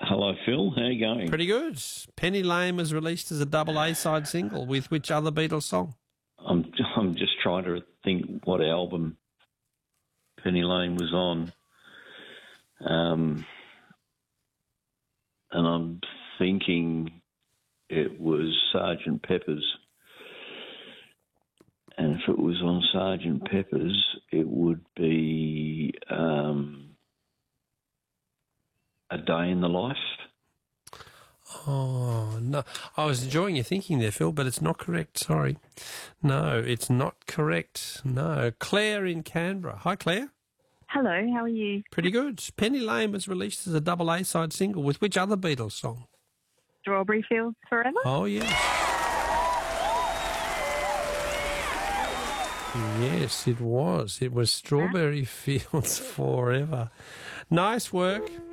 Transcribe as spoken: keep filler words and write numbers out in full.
Hello, Phil. How you going? Pretty good. Penny Lane was released as a double A-side single with which other Beatles song? I'm I'm just trying to think what album Penny Lane was on, um, and I'm thinking it was Sergeant Pepper's. And if it was on Sergeant Pepper's, it would be um, A Day in the Life. Oh, no. I was enjoying your thinking there, Phil, but it's not correct. Sorry. No, it's not correct. No. Claire in Canberra. Hi, Claire. Hello, how are you? Pretty good. Penny Lane was released as a double A-side single with which other Beatles song? Strawberry Fields Forever? Oh, yes. Yes, it was. It was Strawberry Fields Forever. Nice work.